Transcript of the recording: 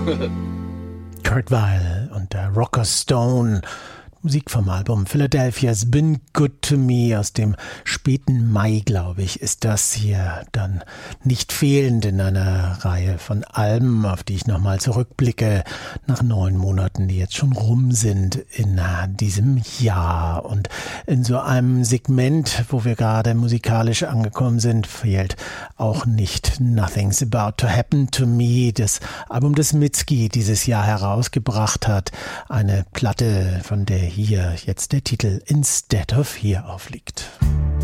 Kurt Weill und der Rocker Stone. Musik vom Album Philadelphia's Been Good to Me aus dem späten Mai, glaube ich, ist das hier dann nicht fehlend in einer Reihe von Alben, auf die ich nochmal zurückblicke, nach 9 Monaten, die jetzt schon rum sind in diesem Jahr. Und in so einem Segment, wo wir gerade musikalisch angekommen sind, fehlt auch nicht Nothing's About to Happen to Me, das Album, das Mitski dieses Jahr herausgebracht hat. Eine Platte, von der hier jetzt der Titel Instead of Here aufliegt.